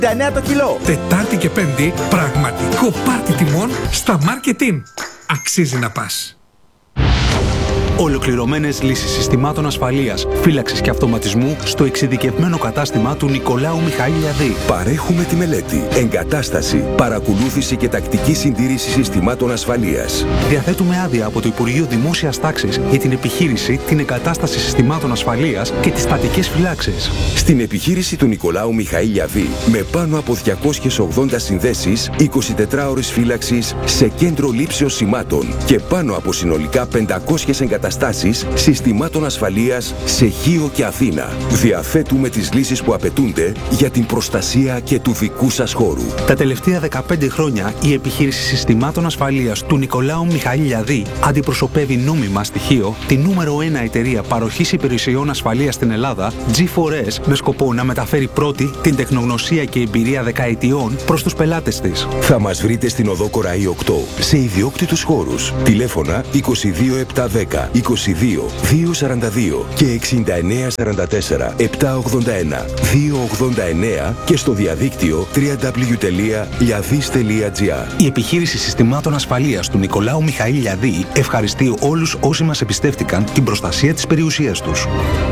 9 το κιλό. Τετάρτη και Πέμπτη, πραγματικό πάρτι τιμών στα Marketing. Αξίζει να πας. Ολοκληρωμένες λύσεις συστημάτων ασφαλείας, φύλαξης και αυτοματισμού στο εξειδικευμένο κατάστημα του Νικολάου Μιχαήλ-Λιαδή. Παρέχουμε τη μελέτη, εγκατάσταση, παρακολούθηση και τακτική συντήρηση συστημάτων ασφαλείας. Διαθέτουμε άδεια από το Υπουργείο Δημόσιας Τάξης για την επιχείρηση, την εγκατάσταση συστημάτων ασφαλείας και τις στατικές φυλάξεις. Στην επιχείρηση του Νικολάου Μιχαήλ-Λιαδή, με πάνω από 280 συνδέσεις, 24 ώρες φύλαξης σε κέντρο λήψεως σημάτων και πάνω από συνολικά 500 εγκαταστάσεις συστημάτων ασφαλείας σε Χίο και Αθήνα. Διαθέτουμε τις λύσεις που απαιτούνται για την προστασία και του δικού σας χώρου. Τα τελευταία 15 χρόνια η επιχείρηση συστημάτων ασφαλείας του Νικολάου Μιχαήλ-Λιαδή αντιπροσωπεύει νόμιμα στοιχείο τη νούμερο 1 εταιρεία παροχής υπηρεσιών ασφαλείας στην Ελλάδα, G4S, με σκοπό να μεταφέρει πρώτη την τεχνογνωσία και εμπειρία δεκαετιών προς τους πελάτες της. Θα μας βρείτε στην οδό Κοραή 8 σε ιδιόκτητους χώρους. Τηλέφωνα 22710 22 242 και 6944 781 289 και στο διαδίκτυο www.liadis.gr. Η επιχείρηση συστημάτων ασφαλείας του Νικολάου Μιχαήλ-Λιαδή ευχαριστεί όλους όσοι μας εμπιστεύτηκαν την προστασία της περιουσίας τους.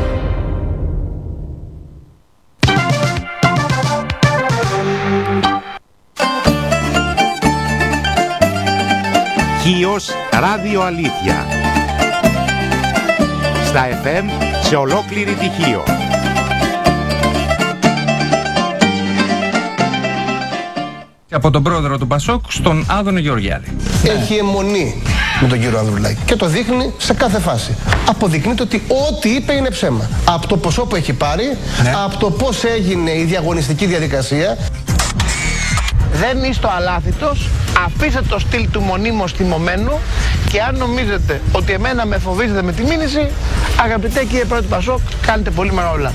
Χίος Ράδιο Αλήθεια. Στα FM σε ολόκληρη τη Χίο. Από τον πρόεδρο του Πασόκ στον Άδωνο Γεωργιάδη. Έχει αιμονή με τον κύριο Ανδρουλάκη και το δείχνει σε κάθε φάση. Αποδεικνύεται ότι ό,τι είπε είναι ψέμα. Από το ποσό που έχει πάρει, από το πώς έγινε η διαγωνιστική διαδικασία. Δεν είστε ο αλάθητος, αφήστε το στυλ του μονίμως θυμωμένου και αν νομίζετε ότι εμένα με φοβίζετε με τη μήνυση, αγαπητέ κύριε πρόεδρε του Πασόκ, κάνετε πολύ μεγάλα.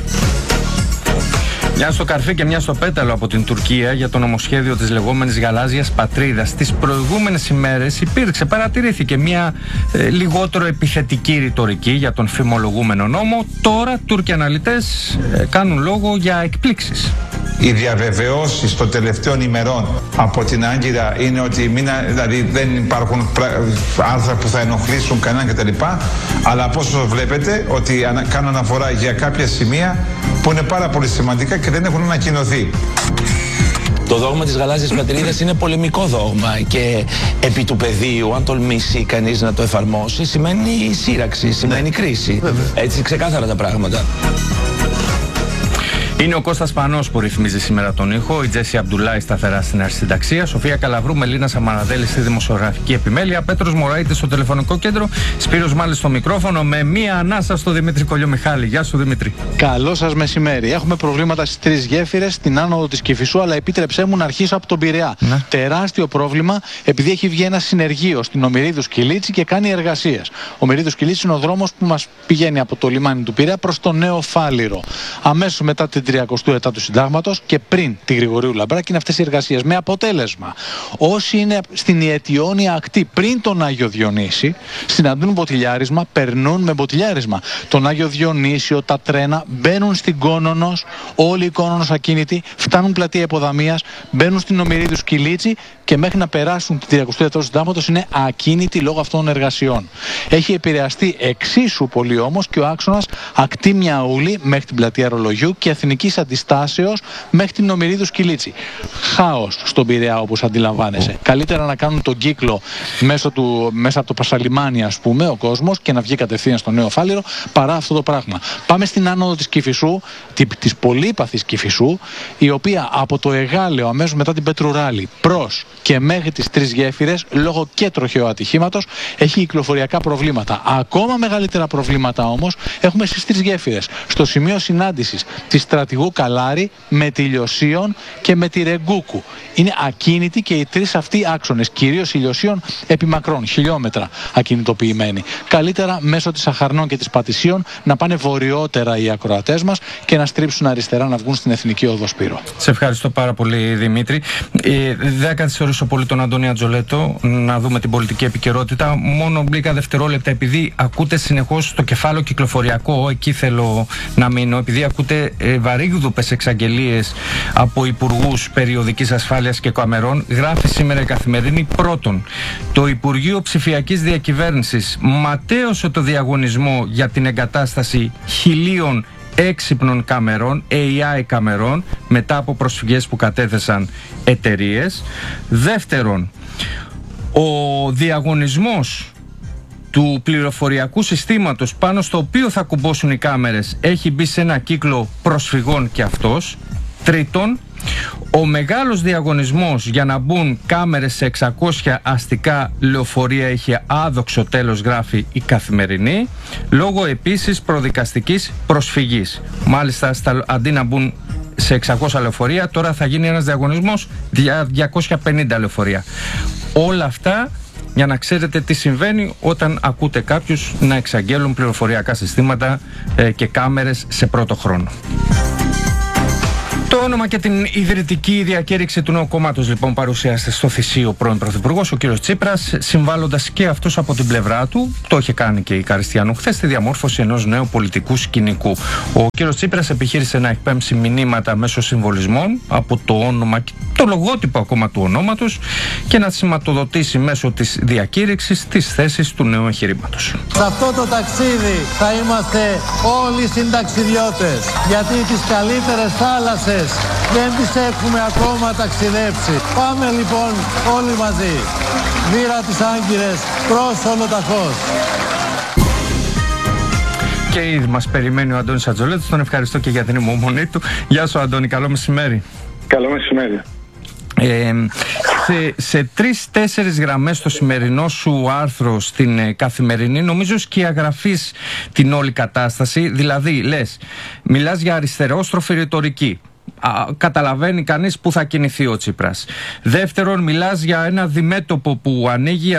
Μια στο καρφί και μια στο πέταλο από την Τουρκία για το νομοσχέδιο της λεγόμενης γαλάζιας πατρίδας. Τις προηγούμενες ημέρες παρατηρήθηκε μια λιγότερο επιθετική ρητορική για τον φημολογούμενο νόμο. Τώρα Τούρκοι αναλυτές κάνουν λόγο για εκπλήξεις. Οι διαβεβαιώσεις των τελευταίων ημερών από την Άγκυρα είναι ότι δηλαδή δεν υπάρχουν άρθρα που θα ενοχλήσουν κανέναν κτλ. Αλλά από όσο βλέπετε ότι κάνω αναφορά για κάποια σημεία που είναι πάρα πολύ σημαντικά και δεν έχουν ανακοινωθεί. Το δόγμα της γαλάζιας πατρίδας είναι πολεμικό δόγμα και επί του πεδίου, αν τολμήσει κανείς να το εφαρμόσει, σημαίνει σύραξη, σημαίνει κρίση. Έτσι ξεκάθαρα τα πράγματα. Είναι ο Κώστας Πανός που ρυθμίζει σήμερα τον ήχο, η Τζέσι Αμπτουλάη σταθερά στην αρχισυνταξία, Σοφία Καλαβρού, Μελίνα Σαμαραδέλη στη δημοσιογραφική επιμέλεια, Πέτρος Μωραΐτης στο τηλεφωνικό κέντρο, Σπύρος Μάλης στο μικρόφωνο, με μία ανάσα στο Δημήτρη Κολιομιχάλη. Γεια σου Δημήτρη. Καλό σας μεσημέρι. Έχουμε προβλήματα στις τρεις γέφυρες, στην άνοδο της Κηφισού, αλλά επίτρεψέ μου να αρχίσω από τον Πειραιά. Τεράστιο πρόβλημα, επειδή έχει βγει ένα συνεργείο στην Ομηρίδους Κιλίτσι και κάνει εργασίες. Ο Ομηρίδους Κιλίτσι είναι ο δρόμος που μας πηγαίνει από το λιμάνι του Πειραιά προς το Νέο Φάληρο. Αμέσως μετά την 30η του Συντάγματος και πριν τη Γρηγορίου Λαμπράκη είναι αυτές οι εργασίες. Με αποτέλεσμα, όσοι είναι στην Ιετιώνια ακτή πριν τον Άγιο Διονύση, συναντούν μποτιλιάρισμα, περνούν με μποτιλιάρισμα. Τον Άγιο Διονύσιο, τα τρένα μπαίνουν στην Κόνονος, όλη η Κόνονος ακίνητη, φτάνουν πλατεία Υποδαμίας, μπαίνουν στην Ομηρίδους Κιλίτσι και μέχρι να περάσουν την 30η του Συντάγματος είναι ακίνητοι λόγω αυτών των εργασιών. Έχει επηρεαστεί εξίσου πολύ όμως και ο άξονας ακτή Μιαούλη μέχρι την πλατεία Ρολογιού και Εθνικής Αντιστάσεως μέχρι την Ομηρίδους Κιλίτσι. Χάος στον Πειραιά όπως αντιλαμβάνεσαι. Καλύτερα να κάνουν τον κύκλο μέσα από το Πασαλιμάνι, ας πούμε, ο κόσμος και να βγει κατευθείαν στο Νέο Φάληρο παρά αυτό το πράγμα. Πάμε στην άνοδο της Κηφισού, της πολύπαθης Κηφισού, η οποία από το Εγάλεο αμέσως μετά την Πετρουράλη προς και μέχρι τις τρεις γέφυρες, λόγω και τροχαίου ατυχήματος, έχει κυκλοφοριακά προβλήματα. Ακόμα μεγαλύτερα προβλήματα όμως έχουμε στις τρεις γέφυρες. Στο σημείο συνάντησης της Στρατηγού Καλάρη με τη Λιωσίων και με τη Ρεγκούκου. Είναι ακίνητοι και οι τρεις αυτοί άξονες, κυρίως η Λιωσίων επί μακρόν, χιλιόμετρα ακινητοποιημένοι. Καλύτερα μέσω της Αχαρνών και της Πατησίων να πάνε βορειότερα οι ακροατές μας και να στρίψουν αριστερά να βγουν στην Εθνική Οδό Σπύρο. Σε ευχαριστώ πάρα πολύ Δημήτρη. Δεν καθυστερώ ευχαριστώ πολύ τον Αντώνη Ατζολέτο. Να δούμε την πολιτική επικαιρότητα. Μόνο λίγα δευτερόλεπτα, επειδή ακούτε συνεχώς το κεφάλαιο κυκλοφοριακό, εκεί θέλω να μείνω, επειδή ακούτε βαρύγδουπες εξαγγελίες από υπουργούς περιοδικής ασφάλειας και καμερών. Γράφει σήμερα η Καθημερινή: πρώτον, το Υπουργείο Ψηφιακής Διακυβέρνησης ματέωσε το διαγωνισμό για την εγκατάσταση 1.000 έξυπνων καμερών, AI καμερών, μετά από προσφυγές που κατέθεσαν εταιρείες. Δεύτερον, ο διαγωνισμός του πληροφοριακού συστήματος πάνω στο οποίο θα κουμπώσουν οι κάμερες έχει μπει σε ένα κύκλο προσφυγών και αυτός. Τρίτον, ο μεγάλος διαγωνισμός για να μπουν κάμερες σε 600 αστικά λεωφορεία είχε άδοξο τέλος, γράφει η Καθημερινή, λόγω επίσης προδικαστικής προσφυγής. Μάλιστα, αντί να μπουν σε 600 λεωφορεία, τώρα θα γίνει ένας διαγωνισμός για 250 λεωφορεία. Όλα αυτά για να ξέρετε τι συμβαίνει όταν ακούτε κάποιους να εξαγγέλουν πληροφοριακά συστήματα και κάμερες σε πρώτο χρόνο. Το όνομα και την ιδρυτική διακήρυξη του νέου κόμματος λοιπόν παρουσιάζεται στο Θησίο ο πρώην Πρωθυπουργός, ο κύριος Τσίπρας, συμβάλλοντας και αυτός από την πλευρά του, το είχε κάνει και η Καριστιανού χθες, στη διαμόρφωση ενός νέου πολιτικού σκηνικού. Ο κύριος Τσίπρας επιχείρησε να εκπέμψει μηνύματα μέσω συμβολισμών από το όνομα και το λογότυπο ακόμα του ονόματος και να σηματοδοτήσει μέσω της διακήρυξης τις θέσεις του νέου εγχειρήματος. Σε αυτό το ταξίδι θα είμαστε όλοι συνταξιδιώτες, γιατί τις καλύτερες θάλασσες δεν τις έχουμε ακόμα ταξιδέψει. Πάμε λοιπόν όλοι μαζί. Μοίρα τις Άγκυρες προς Ολοταχώς. Και ήδη μας περιμένει ο Αντώνης Ατζολέτος. Τον ευχαριστώ και για την υπομονή του. Γεια σου Αντώνη, καλό μεσημέρι. Καλό μεσημέρι. Σε 3-4 γραμμές το σημερινό σου άρθρο στην Καθημερινή νομίζω σκιαγραφείς την όλη κατάσταση. Δηλαδή λες, μιλάς για αριστερόστροφη ρητορική. Καταλαβαίνει κανείς που θα κινηθεί ο Τσίπρας. Δεύτερον, μιλάς για ένα διμέτωπο που ανοίγει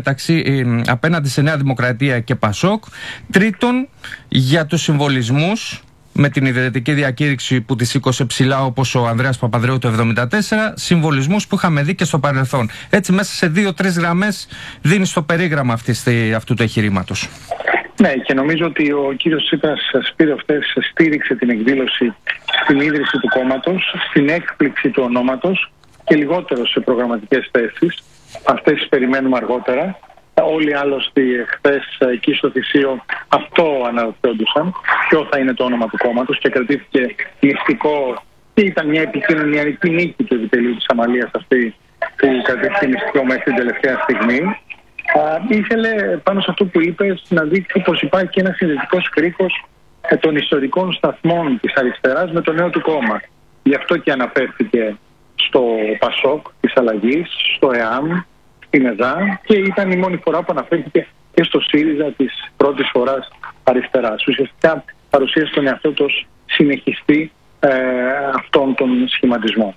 απέναντι σε Νέα Δημοκρατία και Πασόκ. Τρίτον, για τους συμβολισμούς με την ιδρυτική διακήρυξη που τη σήκωσε ψηλά, όπως ο Ανδρέας Παπανδρέου το 1974, συμβολισμούς που είχαμε δει και στο παρελθόν. Έτσι μέσα σε 2-3 γραμμές δίνεις το περίγραμμα αυτού του εγχειρήματος. Ναι, και νομίζω ότι ο κύριος Τσίπρας στήριξε την εκδήλωση στην ίδρυση του κόμματος, στην έκπληξη του ονόματος και λιγότερο σε προγραμματικές θέσεις. Αυτές τις περιμένουμε αργότερα. Όλοι άλλωστε χθες εκεί στο Θησίο αυτό αναρωτιόντουσαν, ποιο θα είναι το όνομα του κόμματος, και κρατήθηκε μυστικό και ήταν μια επικοινωνιακή νίκη του επιτελείου της Αμαλίας αυτή που κρατήθηκε μυστικό μέχρι την τελευταία στιγμή. Ήθελε πάνω σε αυτό που είπες να δείξει πως υπάρχει και ένας συνδετικός κρίκος των ιστορικών σταθμών της αριστεράς με το νέο του κόμμα. Γι' αυτό και αναφέρθηκε στο Πασόκ της Αλλαγής, στο ΕΑΜ, στην ΕΔΑ, και ήταν η μόνη φορά που αναφέρθηκε και στο ΣΥΡΙΖΑ της πρώτης φοράς αριστεράς. Ουσιαστικά παρουσίασε τον εαυτό του ως συνεχιστή αυτόν τον σχηματισμό.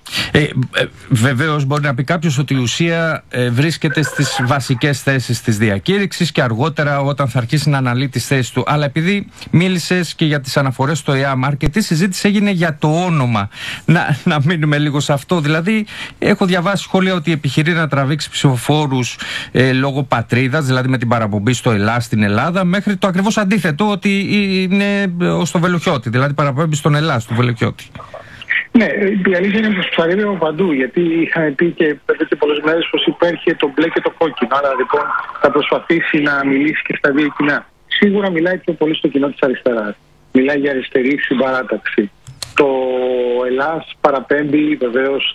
Βεβαίως μπορεί να πει κάποιος ότι η ουσία βρίσκεται στις βασικές θέσεις της διακήρυξης και αργότερα όταν θα αρχίσει να αναλύει τις θέσεις του. Αλλά επειδή μίλησες και για τις αναφορές στο ΕΑΜ, αρκετή συζήτηση έγινε για το όνομα. Να μείνουμε λίγο σε αυτό. Δηλαδή έχω διαβάσει σχόλια ότι επιχειρεί να τραβήξει ψηφοφόρους λόγω πατρίδας, δηλαδή με την παραπομπή στο Ελλάς στην Ελλάδα, μέχρι το ακριβώς αντίθετο, ότι είναι στο Βελουχιώτη, δηλαδή παραπομπή στον Ελλάς, στο Βελουχιώτη. Ναι, η αλήθεια είναι πως παρέμβει από παντού, γιατί είχαμε πει και πολλές μέρες πως υπάρχει το μπλε και το κόκκινο. Άρα λοιπόν θα προσπαθήσει να μιλήσει και στα δύο κοινά. Σίγουρα μιλάει πιο πολύ στο κοινό της αριστεράς. Μιλάει για αριστερή συμπαράταξη. Το Ελλάς παραπέμπει βεβαίως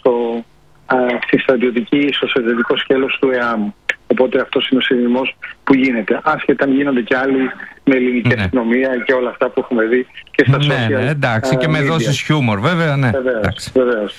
στη στρατιωτική, στο στρατιωτικό σκέλος του ΕΑΜ. Οπότε αυτός είναι ο συνειδημός που γίνεται. Άσχετα αν γίνονται και άλλοι με ελληνική αστυνομία και όλα αυτά που έχουμε δει και στα social. Ναι, εντάξει, και με δόσεις χιούμορ, βέβαια, ναι. Βεβαίως.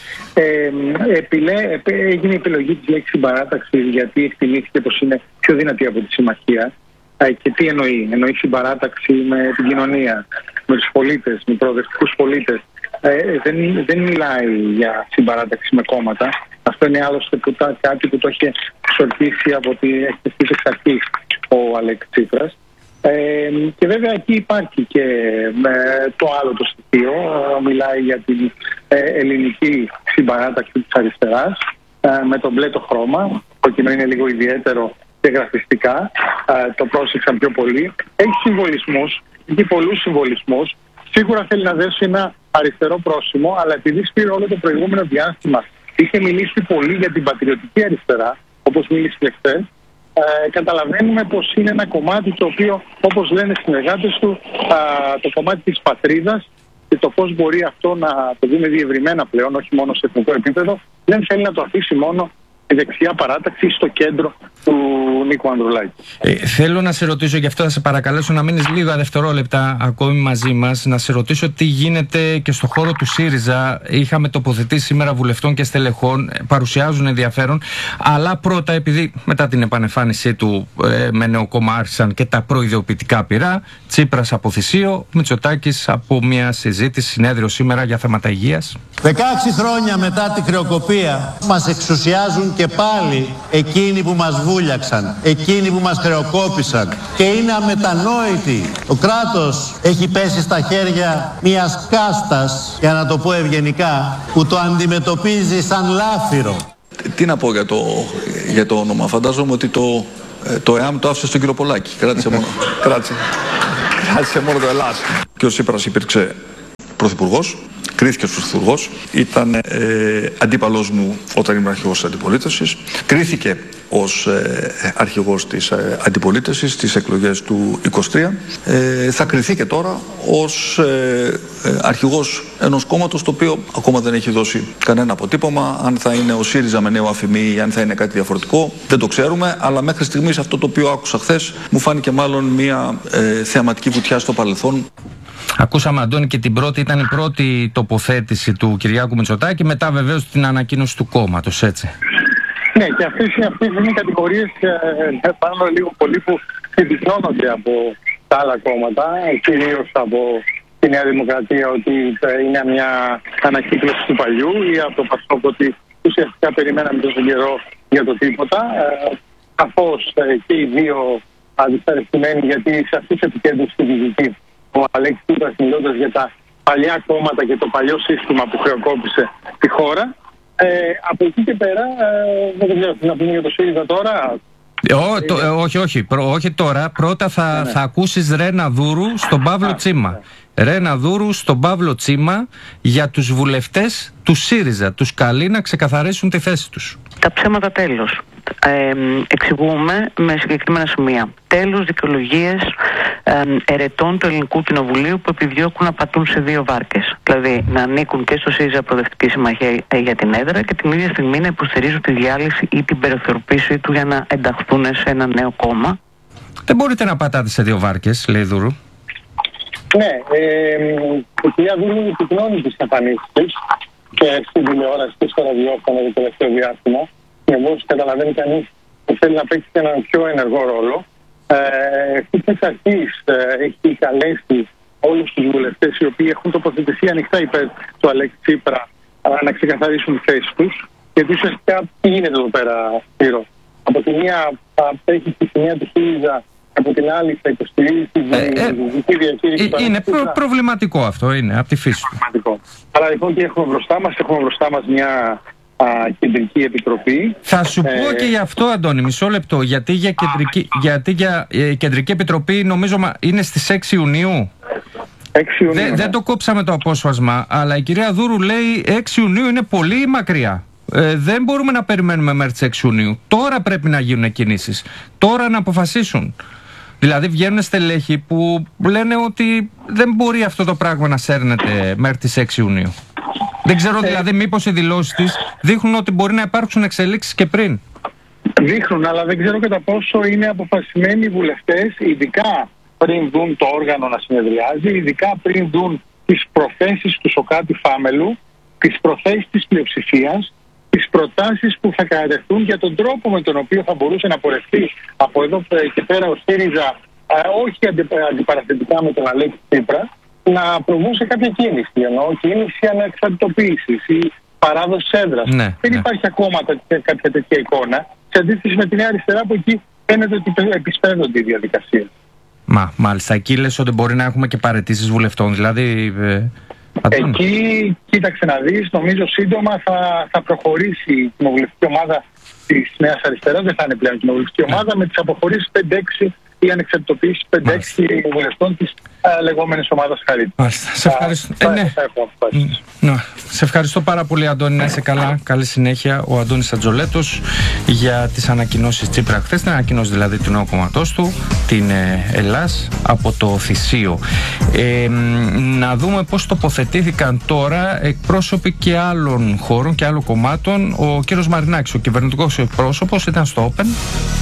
Έγινε η επιλογή της λέξης συμπαράταξη γιατί εκτιμήθηκε πως είναι πιο δυνατή από τη συμμαχία. Και τι εννοεί? Εννοεί συμπαράταξη με την κοινωνία, με τους πολίτες, με προοδευτικούς πολίτες. Δεν μιλάει για συμπαράταξη με κόμματα. Αυτό είναι άλλωστε κάτι που το έχει εξορκίσει από τη εκτεστή εξ αρχής ο Αλέξης Τσίπρας. Και βέβαια εκεί υπάρχει και το άλλο το στοιχείο. Μιλάει για την ελληνική συμπαράταξη της αριστεράς. με το μπλε το χρώμα. Το κείμενο είναι λίγο ιδιαίτερο και γραφιστικά. Το πρόσεξαν πιο πολύ. Έχει συμβολισμούς, έχει πολλούς συμβολισμούς. Σίγουρα θέλει να δέσει ένα αριστερό πρόσημο, αλλά επειδή Σπύρο όλο το προηγούμενο διάστημα είχε μιλήσει πολύ για την πατριωτική αριστερά, όπως μίλησε και χθες, καταλαβαίνουμε πως είναι ένα κομμάτι το οποίο, όπως λένε οι συνεργάτες του, το κομμάτι της πατρίδας και το πώς μπορεί αυτό να το δούμε διευρυμένα πλέον, όχι μόνο σε εθνικό επίπεδο, δεν θέλει να το αφήσει μόνο η δεξιά παράταξη στο κέντρο του Νίκου Ανδρουλάκη. Θέλω να σε ρωτήσω, γι' αυτό θα σε παρακαλέσω να μείνεις λίγα δευτερόλεπτα ακόμη μαζί μας, να σε ρωτήσω τι γίνεται και στο χώρο του ΣΥΡΙΖΑ. Είχαμε τοποθετήσει σήμερα βουλευτών και στελεχών, παρουσιάζουν ενδιαφέρον, αλλά πρώτα, επειδή μετά την επανεμφάνισή του με νέο κόμμα άρχισαν και τα προειδεοποιητικά πυρά, Τσίπρας από θυσίο, Μητσοτάκης από μια συζήτηση, συνέδριο σήμερα για θέματα υγείας. 16 χρόνια μετά τη χρεοκοπία μας εξουσιάζουν και πάλι εκείνοι που μας βούλιαξαν, εκείνοι που μας χρεοκόπησαν και είναι αμετανόητοι. Το κράτος έχει πέσει στα χέρια μιας κάστας, για να το πω ευγενικά, που το αντιμετωπίζει σαν λάφυρο. Τι να πω για το όνομα. Φαντάζομαι ότι το ΕΑΜ το άφησε στον κύριο Πολάκη. Κράτησε μόνο το Ελλάς. Και ο Τσίπρας υπήρξε πρωθυπουργός. Κρίθηκε ως πρωθυπουργός, ήταν αντίπαλός μου όταν ήμουν αρχηγός της αντιπολίτευσης. Κρίθηκε ως αρχηγός της αντιπολίτευσης στις εκλογές του 23. Θα κριθεί και τώρα ως αρχηγός ενός κόμματος το οποίο ακόμα δεν έχει δώσει κανένα αποτύπωμα. Αν θα είναι ο ΣΥΡΙΖΑ με νέο αφημί ή αν θα είναι κάτι διαφορετικό, δεν το ξέρουμε. Αλλά μέχρι στιγμής αυτό το οποίο άκουσα χθες μου φάνηκε μάλλον μια θεαματική βουτιά στο παρελθόν. Ακούσαμε, Αντώνη, και ήταν η πρώτη τοποθέτηση του Κυριάκου Μητσοτάκη, μετά βεβαίως την ανακοίνωση του κόμματος, έτσι. Ναι, και αυτές είναι οι κατηγορίες πάνω λίγο πολύ που συμπυκνώνονται από τα άλλα κόμματα, κυρίως από τη Νέα Δημοκρατία, ότι είναι μια ανακύκλωση του παλιού, ή από το ΠΑΣΟΚ ότι ουσιαστικά περιμέναμε τόσο καιρό για το τίποτα. Καθώς και οι δύο αντισταρρυστημένοι, γιατί σε αυτούς επικέντρωσε τη δυτική ο Αλέξης Τσίπρας, μιλώντας για τα παλιά κόμματα και το παλιό σύστημα που χρεοκόπησε τη χώρα. Από εκεί και πέρα, δεν ξέρω τι να πούμε για το ΣΥΡΙΖΑ τώρα. Όχι τώρα. Πρώτα θα ακούσεις Ρένα Δούρου στον Παύλο Τσίμα. Ρένα Δούρου στον Παύλο Τσίμα για τους βουλευτές του ΣΥΡΙΖΑ. Τους καλεί να ξεκαθαρίσουν τη θέση τους. Τα ψέματα τέλος. Εξηγούμε με συγκεκριμένα σημεία. Τέλος δικαιολογίες ερετών του Ελληνικού Κοινοβουλίου που επιδιώκουν να πατούν σε δύο βάρκες. Δηλαδή να ανήκουν και στο ΣΥΡΙΖΑ Προοδευτική Συμμαχία για την έδρα και την ίδια στιγμή να υποστηρίζουν τη διάλυση ή την περιθωριοποίησή του για να ενταχθούν σε ένα νέο κόμμα. Δεν μπορείτε να πατάτε σε δύο βάρκες, λέει Δούρου. Ναι, η κυρία Δούρου επικοινώνει τις εμφανίσεις της και στην τηλεόραση και στο ραδιόφωνο το τελευταίο διάστημα. Όπως καταλαβαίνει κανείς που θέλει να παίξει έναν πιο ενεργό ρόλο. Εξ αρχής έχει καλέσει όλους τους βουλευτές οι οποίοι έχουν τοποθετηθεί ανοιχτά υπέρ του Αλέξη Τσίπρα να ξεκαθαρίσουν τη θέση τους. Γιατί ουσιαστικά τι γίνεται εδώ πέρα, Σπύρο. Από τη μία θα έχει τη σημαία του ΣΥΡΙΖΑ, από την άλλη θα υποστηρίζει τη δυτική διακήρυξη. Είναι προβληματικό αυτό, είναι από τη φύση του. Άρα λοιπόν και έχουμε μπροστά μας μια κεντρική επιτροπή. Θα σου πω και γι' αυτό, Αντώνη, μισό λεπτό. Γιατί για κεντρική επιτροπή νομίζω είναι στις 6 Ιουνίου. 6 Ιουνίου. Δεν το κόψαμε το απόσπασμα, αλλά η κυρία Δούρου λέει 6 Ιουνίου είναι πολύ μακριά. Δεν μπορούμε να περιμένουμε μέχρι τις 6 Ιουνίου. Τώρα πρέπει να γίνουν κινήσεις. Τώρα να αποφασίσουν. Δηλαδή βγαίνουν στελέχοι που λένε ότι δεν μπορεί αυτό το πράγμα να σέρνεται μέχρι τις 6 Ιουνίου. Δεν ξέρω δηλαδή μήπως οι δηλώσεις της δείχνουν ότι μπορεί να υπάρξουν εξελίξεις και πριν. Δείχνουν, αλλά δεν ξέρω κατά πόσο είναι αποφασισμένοι οι βουλευτές, ειδικά πριν δουν το όργανο να συνεδριάζει, ειδικά πριν δουν τις προθέσεις του Σωκράτη Φάμελου, τις προθέσεις της πλειοψηφίας, τις προτάσεις που θα κατατεθούν για τον τρόπο με τον οποίο θα μπορούσε να πορευτεί από εδώ και πέρα ο ΣΥΡΙΖΑ, όχι αντιπαραθετικά με τον Αλέξη Τσίπρα, να προβούν σε κάποια κίνηση. Εννοώ κίνηση ανεξαρτητοποίησης ή παράδοση έδρας. Δεν υπάρχει ακόμα κάποια τέτοια εικόνα, σε αντίθεση με τη Νέα Αριστερά που εκεί φαίνεται ότι επισπεύδονται οι διαδικασίες. Μάλιστα. Εκεί λες ότι μπορεί να έχουμε και παραιτήσεις βουλευτών. Δηλαδή Εκεί, κοίταξε να δεις, νομίζω σύντομα θα προχωρήσει η κοινοβουλευτική ομάδα της Νέας Αριστεράς, δεν θα είναι πλέον κοινοβουλευτική ομάδα, με τις αποχωρήσεις 5-6 ή ανεξαρτητοποιήσεις 5-6 βουλευτών της λεγόμενης ομάδας Χαρίτ. Σε ευχαριστώ. Σε ευχαριστώ πάρα πολύ, Αντώνη. Να είσαι καλά. Καλή συνέχεια. Ο Αντώνης Ατζολέτος για τις ανακοινώσεις Τσίπρα χθες, την ανακοινώση δηλαδή του νέου κομματός του, την Ελλάς, από το Θησίο. Να δούμε πώς τοποθετήθηκαν τώρα εκπρόσωποι και άλλων χώρων και άλλων κομμάτων. Ο κύριος Μαρινάκης, ο κυβερνητικός εκπρόσωπος, ήταν στο Open.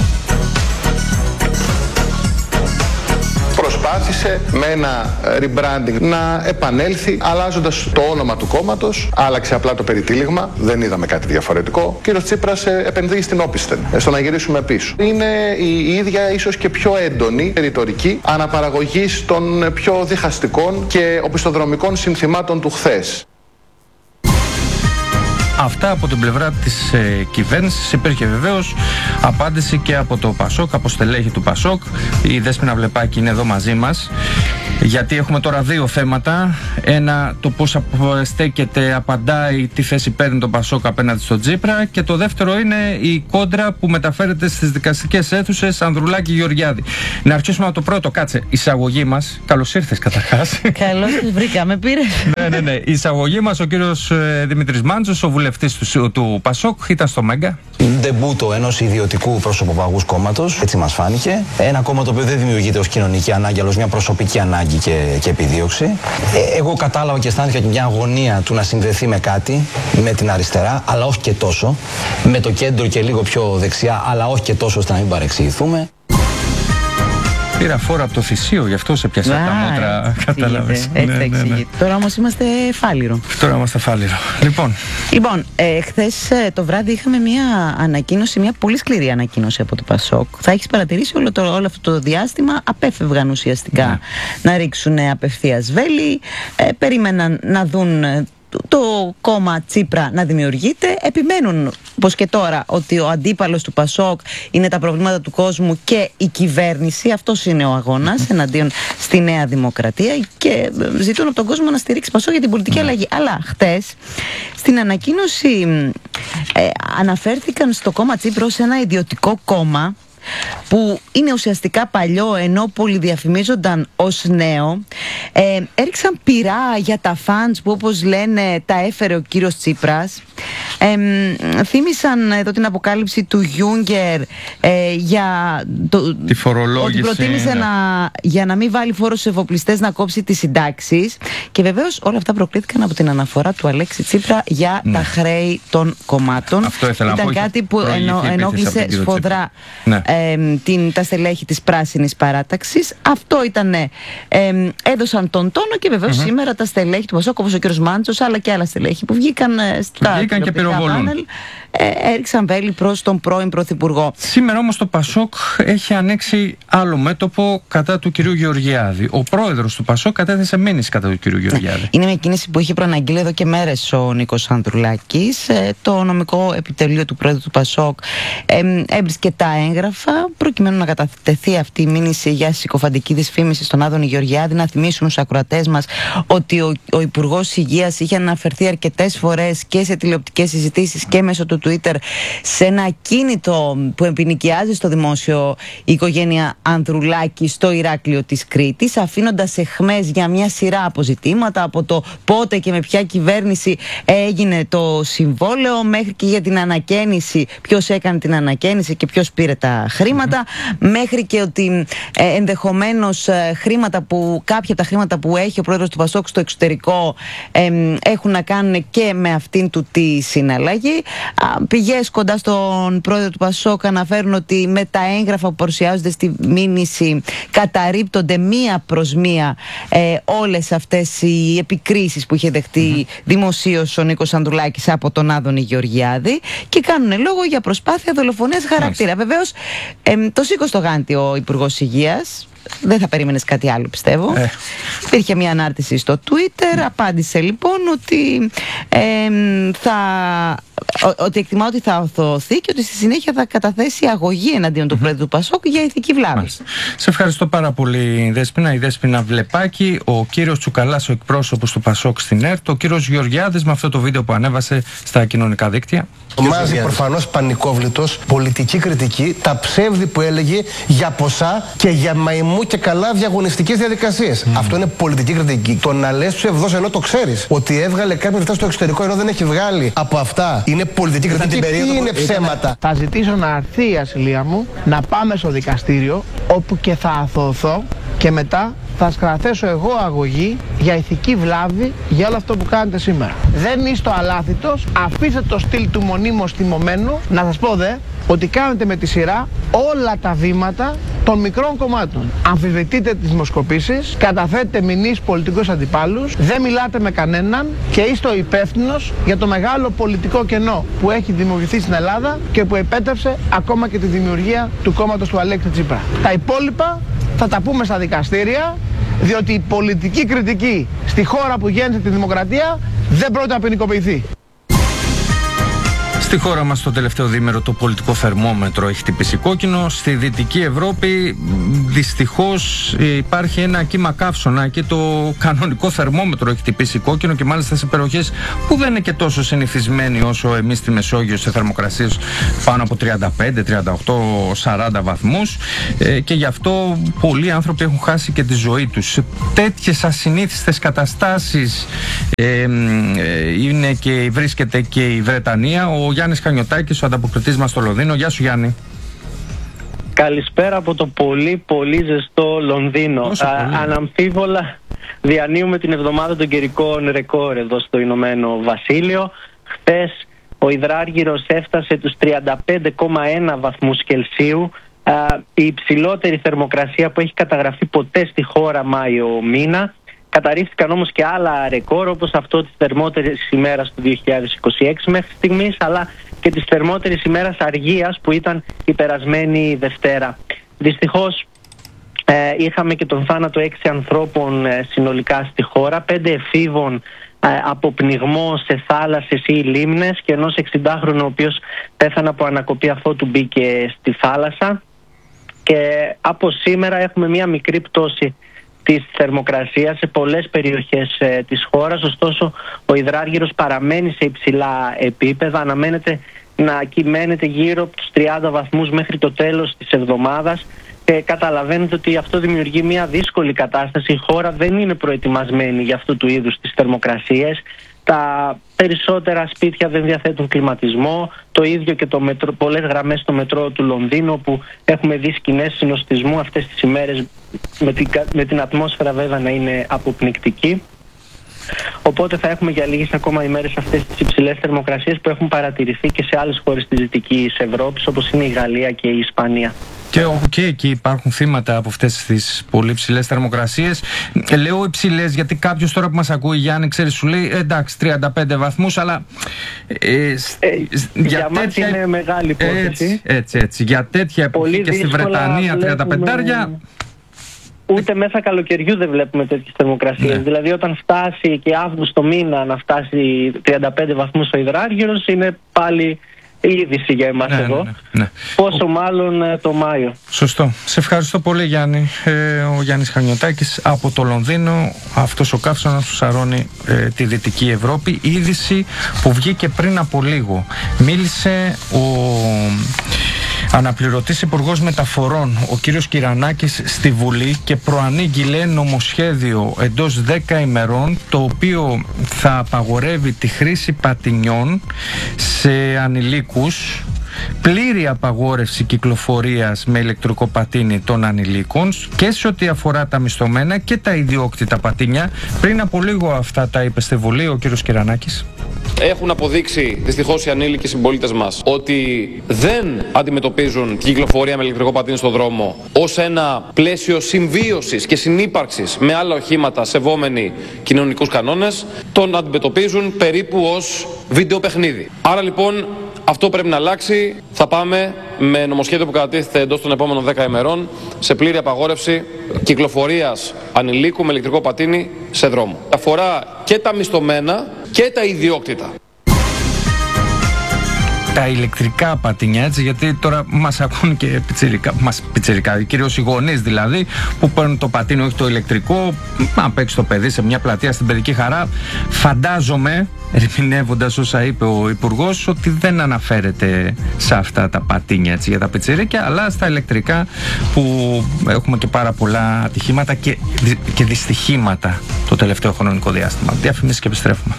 Προσπάθησε με ένα rebranding να επανέλθει, αλλάζοντας το όνομα του κόμματος, άλλαξε απλά το περιτύλιγμα, δεν είδαμε κάτι διαφορετικό. Ο κύριος Τσίπρας επενδύει στην όπισθεν, στο να γυρίσουμε πίσω. Είναι η ίδια, ίσως και πιο έντονη ρητορική αναπαραγωγής των πιο διχαστικών και οπισθοδρομικών συνθημάτων του χθες. Αυτά από την πλευρά της κυβέρνησης. Υπήρχε βεβαίως απάντηση και από το ΠΑΣΟΚ, από στελέχη του ΠΑΣΟΚ. Η Δέσποινα Βλεπάκη είναι εδώ μαζί μας, γιατί έχουμε τώρα δύο θέματα. Ένα, το πώς στέκεται, απαντάει, τι θέση παίρνει το ΠΑΣΟΚ απέναντι στο Τσίπρα, και το δεύτερο είναι η κόντρα που μεταφέρεται στις δικαστικές αίθουσες Ανδρουλάκη Γεωργιάδη. Να αρχίσουμε από το πρώτο. Κάτσε, εισαγωγή μας. Καλώς ήρθες καταρχάς. Καλώς τις βρήκα, με πήρες. Ναι. Η εισαγωγή μας, ο κύριος Δημήτρης Μάντζος, ο βουλευτής του ΠΑΣΟΚ, ήταν στο Μέγκα. Ντεμπούτο ενός ιδιωτικού προσωποπαγούς κόμματος, έτσι μας φάνηκε. Ένα κόμμα το οποίο δεν δημιουργείται ως κοινωνική ανάγκη, αλλά ως μια προσωπική ανάγκη και επιδίωξη. Εγώ κατάλαβα και αισθάνθηκα και μια αγωνία του να συνδεθεί με κάτι, με την αριστερά, αλλά όχι και τόσο. Με το κέντρο και λίγο πιο δεξιά, αλλά όχι και τόσο ώστε να μην παρεξηγηθούμε. Πήρα φόρα από το Θησίο, γι' αυτό σε πιάσα τα μότρα. Κατάλαβες. Έτσι θα εξηγείται. Τώρα όμως είμαστε Φάληρο. Λοιπόν, χθες το βράδυ είχαμε μια ανακοίνωση, μια πολύ σκληρή ανακοίνωση από το ΠΑΣΟΚ. Θα έχεις παρατηρήσει όλο αυτό το διάστημα απέφευγαν ουσιαστικά να ρίξουν απευθείας βέλη. Περίμεναν να δουν το κόμμα Τσίπρα να δημιουργείται. Επιμένουν, πως και τώρα, ότι ο αντίπαλος του ΠΑΣΟΚ είναι τα προβλήματα του κόσμου και η κυβέρνηση. Αυτός είναι ο αγώνας εναντίον στη Νέα Δημοκρατία, και ζητούν από τον κόσμο να στηρίξει ΠΑΣΟΚ για την πολιτική αλλαγή. Αλλά χτες στην ανακοίνωση αναφέρθηκαν στο κόμμα Τσίπρα ως ένα ιδιωτικό κόμμα που είναι ουσιαστικά παλιό, ενώ πολυδιαφημίζονταν ως νέο. Έριξαν πυρά για τα φαντς που, όπως λένε, τα έφερε ο κύριος Τσίπρας. Θύμισαν εδώ την αποκάλυψη του Γιούγκερ για τη φορολόγηση, ότι προτίμησε για να μην βάλει φόρο στους εφοπλιστές να κόψει τις συντάξεις. Και βεβαίως όλα αυτά προκλήθηκαν από την αναφορά του Αλέξη Τσίπρα για τα χρέη των κομμάτων. Ήταν κάτι που ενόχλησε σφοδρά τα στελέχη της Πράσινης Παράταξης. Αυτό ήταν, έδωσαν τον τόνο, και βεβαίως σήμερα τα στελέχη του ΠΑΣΟΚ, όπως ο κ. Μάντσος, αλλά και άλλα στελέχη που βγήκαν στα πάνελ, έριξαν βέλη προς τον πρώην Πρωθυπουργό. Σήμερα όμως το ΠΑΣΟΚ έχει ανοίξει άλλο μέτωπο κατά του κυρίου Γεωργιάδη. Ο πρόεδρος του ΠΑΣΟΚ κατέθεσε μήνυση κατά του κυρίου Γεωργιάδη. Είναι μια κίνηση που είχε προαναγγείλει εδώ και μέρες ο Νίκος Ανδρουλάκης. Το νομικό επιτελείο του πρόεδρου του ΠΑΣΟΚ έβρισκε τα έγγραφα προκειμένου να κατατεθεί αυτή η μήνυση για συκοφαντική δυσφήμιση στον Άδωνη Γεωργιάδη. Να θυμίσουμε στους ακροατές μας ότι ο Υπουργός Υγείας είχε αναφερθεί αρκετές φορές και σε τηλεοπτικές συζητήσεις και μέσω του Twitter σε ένα ακίνητο που επινοικιάζει στο δημόσιο η οικογένεια Ανδρουλάκη στο Ηράκλειο της Κρήτης, αφήνοντας αιχμές για μια σειρά αποζητήματα, από το πότε και με ποια κυβέρνηση έγινε το συμβόλαιο, μέχρι και για την ανακαίνιση, ποιος έκανε την ανακαίνιση και ποιος πήρε τα χρήματα, μέχρι και ότι ενδεχομένως κάποια από τα χρήματα που έχει ο πρόεδρος του ΠΑΣΟΚ στο εξωτερικό έχουν να κάνουν και με αυτήν του τη συναλλαγή. Πηγές κοντά στον πρόεδρο του ΠΑΣΟΚ αναφέρουν ότι με τα έγγραφα που παρουσιάζονται στη μήνυση καταρρίπτονται μία προς μία όλες αυτές οι επικρίσεις που είχε δεχτεί δημοσίως ο Νίκος Ανδρουλάκης από τον Άδωνη Γεωργιάδη, και κάνουν λόγο για προσπάθεια δολοφονίας χαρακτήρα. Βεβαίως το σήκωσε το γάντι ο Υπουργός Υγείας. δεν θα περίμενες κάτι άλλο, πιστεύω. Υπήρχε μια ανάρτηση στο Twitter, απάντησε λοιπόν ότι ότι εκτιμά ότι θα αθωωωθεί και ότι στη συνέχεια θα καταθέσει αγωγή εναντίον του πρόεδρου του Πασόκ για ηθική βλάβη. Σε ευχαριστώ πάρα πολύ, Δέσποινα. Η Δέσποινα Βλεπάκη, ο κύριος Τσουκαλάς, ο εκπρόσωπος του Πασόκ στην ΕΡΤ, ο κύριος Γεωργιάδης με αυτό το βίντεο που ανέβασε στα κοινωνικά δίκτυα. Μάζει προφανώς πανικόβλητος πολιτική κριτική, τα ψεύδη που έλεγε για ποσά και για μαϊμού και καλά διαγωνιστικές διαδικασίες. Αυτό είναι πολιτική κριτική. Το να λες ψευδός ενώ το ξέρεις ότι έβγαλε κάποια λεφτά στο εξωτερικό ενώ δεν έχει βγάλει από αυτά, είναι πολιτική κριτική. Τι είναι ψέματα. Θα ζητήσω να έρθει η ασυλία μου, να πάμε στο δικαστήριο όπου και θα αθωωωθώ και μετά θα καταθέσω εγώ αγωγή για ηθική βλάβη για όλο αυτό που κάνετε σήμερα. Δεν είστε αλάθητος, αφήστε το στυλ του μονίμως θυμωμένου. Να σας πω ότι κάνετε με τη σειρά όλα τα βήματα των μικρών κομμάτων. Αμφισβητείτε τις δημοσκοπήσεις, καταθέτετε μηνύσεις πολιτικούς αντιπάλους, δεν μιλάτε με κανέναν και είστε ο υπεύθυνος για το μεγάλο πολιτικό κενό που έχει δημιουργηθεί στην Ελλάδα και που επέτρεψε ακόμα και τη δημιουργία του κόμματος του Αλέξη Τσίπρα. Τα υπόλοιπα θα τα πούμε στα δικαστήρια, διότι η πολιτική κριτική στη χώρα που γέννησε τη δημοκρατία δεν πρόκειται να ποινικοποιηθεί. Στη χώρα μας το τελευταίο διήμερο το πολιτικό θερμόμετρο έχει χτυπήσει κόκκινο. Στη Δυτική Ευρώπη δυστυχώς υπάρχει ένα κύμα καύσωνα και το κανονικό θερμόμετρο έχει χτυπήσει κόκκινο και μάλιστα σε περιοχές που δεν είναι και τόσο συνηθισμένοι όσο εμείς στη Μεσόγειο σε θερμοκρασίες πάνω από 35, 38, 40 βαθμούς και γι' αυτό πολλοί άνθρωποι έχουν χάσει και τη ζωή τους. Σε τέτοιες ασυνήθιστες καταστάσεις είναι και βρίσκεται και η Βρετανία. Ο Γιάννης Χανιωτάκης, ο ανταποκριτής μας στο Λονδίνο. Γεια σου, Γιάννη. Καλησπέρα από το πολύ πολύ ζεστό Λονδίνο. Αναμφίβολα διανύουμε την εβδομάδα των καιρικών ρεκόρ εδώ στο Ηνωμένο Βασίλειο. Χθες ο υδράργυρος έφτασε τους 35,1 βαθμούς Κελσίου. Η υψηλότερη θερμοκρασία που έχει καταγραφεί ποτέ στη χώρα Μάιο μήνα. Καταρρίφθηκαν όμως και άλλα ρεκόρ όπως αυτό της θερμότερης ημέρας του 2026 μέχρι στιγμής, αλλά και της θερμότερης ημέρας αργίας που ήταν η περασμένη Δευτέρα. Δυστυχώς είχαμε και τον θάνατο 6 ανθρώπων συνολικά στη χώρα, 5 εφήβων από πνιγμό σε θάλασσες ή λίμνες και ενός 60χρονου ο οποίος πέθανε από ανακοπή αφότου μπήκε στη θάλασσα. Και από σήμερα έχουμε μια μικρή πτώση της θερμοκρασίας σε πολλές περιοχές της χώρας, ωστόσο ο υδράργυρος παραμένει σε υψηλά επίπεδα, αναμένεται να κυμαίνεται γύρω από τους 30 βαθμούς μέχρι το τέλος της εβδομάδας και καταλαβαίνετε ότι αυτό δημιουργεί μια δύσκολη κατάσταση. Η χώρα δεν είναι προετοιμασμένη για αυτού του είδους τις θερμοκρασίες. Τα περισσότερα σπίτια δεν διαθέτουν κλιματισμό, το ίδιο και πολλές γραμμές στο μετρό του Λονδίνου, όπου έχουμε δει σκηνές συνοστισμού αυτές τις ημέρες με την ατμόσφαιρα βέβαια να είναι αποπνικτική. Οπότε θα έχουμε για λίγες ακόμα ημέρες αυτές τις υψηλές θερμοκρασίες που έχουν παρατηρηθεί και σε άλλες χώρες της Δυτικής Ευρώπης όπως είναι η Γαλλία και η Ισπανία. Και εκεί υπάρχουν θύματα από αυτές τις πολύ υψηλές θερμοκρασίες. Λέω υψηλές γιατί κάποιος τώρα που μας ακούει, Γιάννη, ξέρει, σου λέει εντάξει 35 βαθμούς, αλλά για μας είναι μεγάλη υπόθεση. Έτσι. Για τέτοια εποχή και στη Βρετανία 35. Ούτε μέσα καλοκαιριού δεν βλέπουμε τέτοιες θερμοκρασίες. Ναι. Δηλαδή όταν φτάσει και Αύγουστο μήνα να φτάσει 35 βαθμούς ο υδράργυρος είναι πάλι είδηση για εμάς εδώ. Ναι. Πόσο μάλλον το Μάιο. Σωστό. Σε ευχαριστώ πολύ, Γιάννη. Ο Γιάννης Χανιωτάκης από το Λονδίνο. Αυτός ο καύσωνας που σαρώνει τη Δυτική Ευρώπη. Είδηση που βγήκε πριν από λίγο. Μίλησε ο αναπληρωτής Υπουργός Μεταφορών, ο κύριος Κυρανάκης, στη Βουλή και προανήγγειλε νομοσχέδιο εντός 10 ημερών, το οποίο θα απαγορεύει τη χρήση πατινιών σε ανηλίκους, πλήρη απαγόρευση κυκλοφορίας με ηλεκτρικό πατίνι των ανηλίκων και σε ό,τι αφορά τα μισθωμένα και τα ιδιόκτητα πατίνια. Πριν από λίγο αυτά τα είπε στη Βουλή ο κύριος Κυρανάκης. Έχουν αποδείξει δυστυχώς οι ανήλικοι συμπολίτες μας ότι δεν αντιμετωπίζουν την κυκλοφορία με ηλεκτρικό πατίνι στον δρόμο ως ένα πλαίσιο συμβίωσης και συνύπαρξης με άλλα οχήματα σεβόμενοι κοινωνικούς κανόνες, τον αντιμετωπίζουν περίπου ως βίντεο παιχνίδι. Άρα λοιπόν Αυτό πρέπει να αλλάξει. Θα πάμε με νομοσχέδιο που κατατίθεται εντός των επόμενων 10 ημερών σε πλήρη απαγόρευση κυκλοφορίας ανηλίκου με ηλεκτρικό πατίνι σε δρόμο. Αφορά και τα μισθωμένα και τα ιδιόκτητα. Τα ηλεκτρικά πατίνια, έτσι, γιατί τώρα μας ακούν και πιτσιρικά, κυρίως οι γονείς δηλαδή, που παίρνουν το πατίνι, όχι το ηλεκτρικό, να παίξει το παιδί σε μια πλατεία στην παιδική χαρά. Φαντάζομαι, ερμηνεύοντας όσα είπε ο Υπουργός, ότι δεν αναφέρεται σε αυτά τα πατίνια, έτσι, για τα πιτσιρίκια, αλλά στα ηλεκτρικά που έχουμε και πάρα πολλά ατυχήματα και δυστυχήματα το τελευταίο χρονικό διάστημα. Διαφημίσεις και επιστρέφουμε.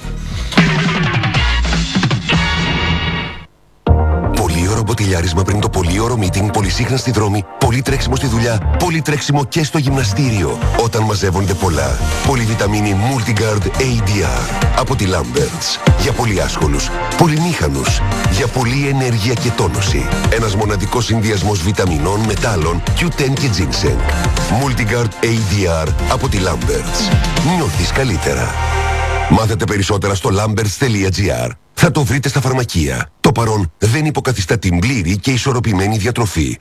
Ποτηλιάρισμα πριν το πολύωρο meeting, πολυσύχναστη δρόμη, πολύ τρέξιμο στη δουλειά, πολύ τρέξιμο και στο γυμναστήριο. Όταν μαζεύονται πολλά. Πολυβιταμίνη Multigard ADR από τη Lamberts. Για πολύ άσχολους, πολυμήχανους, για πολλή ενέργεια και τόνωση. Ένας μοναδικός συνδυασμός βιταμινών, μετάλλων, Q10 και ginseng. Multigard ADR από τη Lamberts. Νιώθεις καλύτερα. Μάθετε περισσότερα στο lamberts.gr. Θα το βρείτε στα φαρμακεία. Το παρόν δεν υποκαθιστά την πλήρη και ισορροπημένη διατροφή.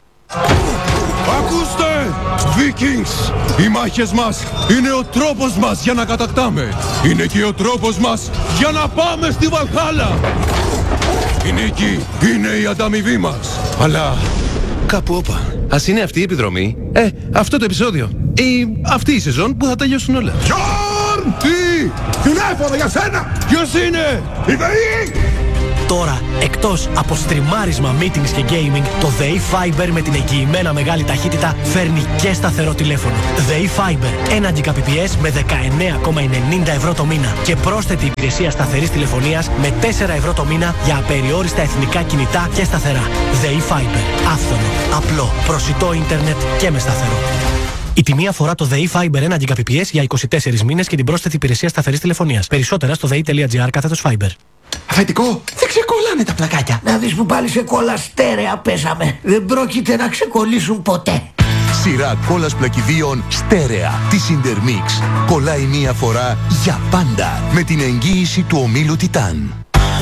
Ακούστε! Vikings! Οι μάχες μας είναι ο τρόπος μας για να κατακτάμε. Είναι και ο τρόπος μας για να πάμε στη Βαλχάλα. Η νίκη είναι η ανταμοιβή μας. Αλλά κάπου όπα. Ας είναι αυτή η επιδρομή. Αυτό το επεισόδιο. Ή αυτή η σεζόν που θα τελειώσουν όλα. Γιόρν! Τι! Τηλέφωνο για σένα! Ποιος είναι? Η ΔΕΗ! Τώρα, εκτός από στριμάρισμα, meetings και gaming, το ΔΕΗ Fiber με την εγγυημένα μεγάλη ταχύτητα φέρνει και σταθερό τηλέφωνο. ΔΕΗ Fiber, 1 Gbps με 19,90 ευρώ το μήνα και πρόσθετη υπηρεσία σταθερής τηλεφωνίας με 4 ευρώ το μήνα για απεριόριστα εθνικά κινητά και σταθερά. ΔΕΗ Fiber, άφθονο, απλό, προσιτό ίντερνετ και με σταθερό. Η τιμή αφορά το ΔΕΗ Fiber 1 Gbps για 24 μήνες και την πρόσθετη υπηρεσία σταθερής τηλεφωνίας. Περισσότερα στο ΔΕΗ.gr/Fiber. Αφεντικό, δεν ξεκολλάνε τα πλακάκια. Να δεις που πάλι σε κόλλα στέρεα πέσαμε. Δεν πρόκειται να ξεκολλήσουν ποτέ. Σειρά κόλλας πλακιδίων στέρεα της Intermix. Κολλάει μία φορά για πάντα με την εγγύηση του ομίλου Τιτάν.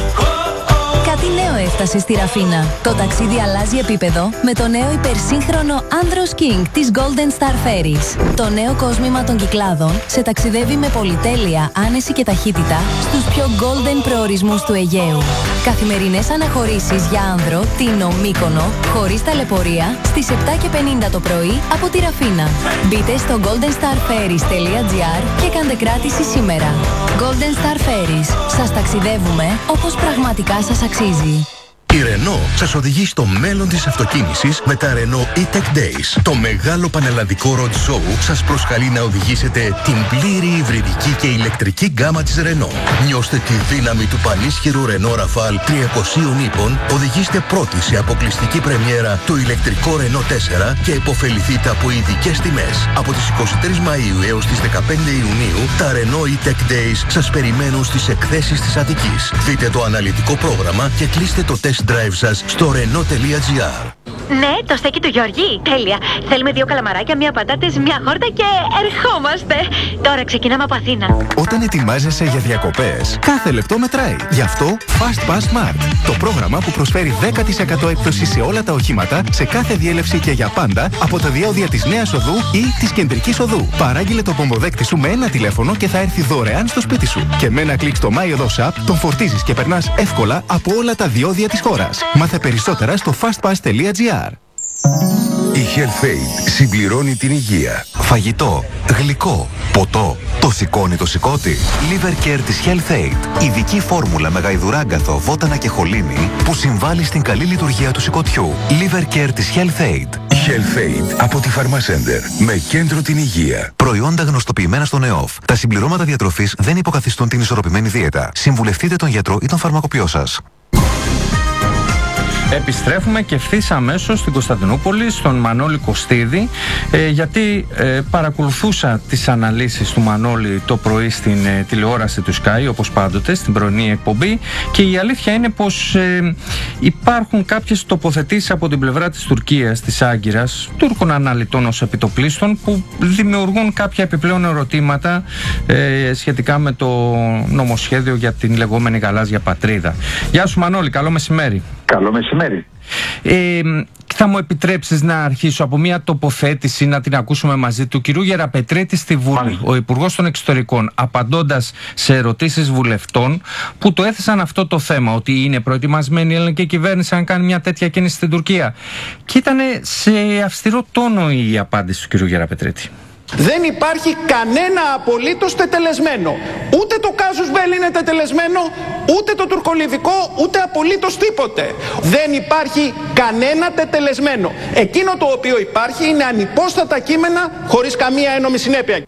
Κάτι νέο έφτασε στη Ραφίνα. Το ταξίδι αλλάζει επίπεδο με το νέο υπερσύγχρονο Andros King της Golden Star Ferries. Το νέο κόσμημα των Κυκλάδων σε ταξιδεύει με πολυτέλεια, άνεση και ταχύτητα στους πιο golden προορισμούς του Αιγαίου. Καθημερινές αναχωρήσεις για άνδρο, Τίνο, Μύκονο, χωρίς ταλαιπωρία, στις 7:50 το πρωί από τη Ραφίνα. Μπείτε στο goldenstarferries.gr και κάντε κράτηση σήμερα. Golden Star Ferries. Σας ταξιδεύουμε όπως πραγματικά σας αξίζει. Η Renault σας οδηγεί στο μέλλον της αυτοκίνησης με τα Renault E-Tech Days. Το μεγάλο πανελλαδικό road show σας προσκαλεί να οδηγήσετε την πλήρη υβριδική και ηλεκτρική γκάμα της Renault. Νιώστε τη δύναμη του πανίσχυρου Renault Rafale 300 ύπων, οδηγήστε πρώτοι σε αποκλειστική πρεμιέρα το ηλεκτρικό Renault 4 και υποφεληθείτε από ειδικές τιμές. Από τις 23 Μαΐου έως τις 15 Ιουνίου, τα Renault E-Tech Days σας περιμένουν στις εκθέσεις της Αττικής. Δείτε το αναλυτικό πρόγραμμα και κλείστε το test drive σας στο renault.gr. Ναι, το στέκι του Γιώργη. Τέλεια. Θέλουμε 2 καλαμαράκια, 1 πατάτες, 1 χόρτα και ερχόμαστε. Τώρα ξεκινάμε από Αθήνα. Όταν ετοιμάζεσαι για διακοπές, κάθε λεπτό μετράει. Γι' αυτό Fast Pass Smart. Το πρόγραμμα που προσφέρει 10% έκπτωση σε όλα τα οχήματα, σε κάθε διέλευση και για πάντα, από τα διόδια της Νέας Οδού ή της Κεντρικής Οδού. Παράγγειλε το πομποδέκτη σου με ένα τηλέφωνο και θα έρθει δωρεάν στο σπίτι σου. Και με ένα κλικ στο MyOdos App τον φορτίζεις και περνάς εύκολα από όλα τα διόδια της χώρας. Μάθε περισσότερα στο fastpass.gr. Η HealthAid συμπληρώνει την υγεία. Φαγητό, γλυκό, ποτό. Το σηκώνει το σηκώτη. Liver Care της HealthAid. Ειδική φόρμουλα με γαϊδουράγκαθο, βότανα και χολίνη που συμβάλλει στην καλή λειτουργία του σηκωτιού. Liver Care της HealthAid. HealthAid από τη Pharmacenter. Με κέντρο την υγεία. Προϊόντα γνωστοποιημένα στον ΕΟΦ. Τα συμπληρώματα διατροφής δεν υποκαθιστούν την ισορροπημένη δίαιτα. Συμβουλευτείτε τον γιατρό ή τον φαρμακοποιό σας. Επιστρέφουμε και ευθύς αμέσως στην Κωνσταντινούπολη, στον Μανώλη Κωστίδη, γιατί παρακολουθούσα τις αναλύσεις του Μανώλη το πρωί στην τηλεόραση του Sky, όπως πάντοτε, στην πρωινή εκπομπή, και η αλήθεια είναι πως υπάρχουν κάποιες τοποθετήσεις από την πλευρά της Τουρκίας, της Άγκυρας, Τούρκων αναλυτών ως επιτοπλίστων, που δημιουργούν κάποια επιπλέον ερωτήματα σχετικά με το νομοσχέδιο για την λεγόμενη γαλάζια πατρίδα. Γεια σου Μανώλη, καλό μεσημέρι. Καλό μεσημέρι. Θα μου επιτρέψεις να αρχίσω από μια τοποθέτηση να την ακούσουμε μαζί του κυρίου Γεραπετρίτη στη Βουλή. Ο Υπουργός των Εξωτερικών, απαντώντας σε ερωτήσεις βουλευτών που το έθεσαν αυτό το θέμα, ότι είναι προετοιμασμένη η ελληνική κυβέρνηση να κάνει μια τέτοια κίνηση στην Τουρκία. Και ήταν σε αυστηρό τόνο η απάντηση του κυρίου Γεραπετρίτη. Δεν υπάρχει κανένα απολύτως τετελεσμένο. Ούτε το κάζους μπέλ είναι τετελεσμένο, ούτε το τουρκολιβικό, ούτε απολύτως τίποτε. Δεν υπάρχει κανένα τετελεσμένο. Εκείνο το οποίο υπάρχει είναι ανυπόστατα κείμενα χωρίς καμία ένομη συνέπεια.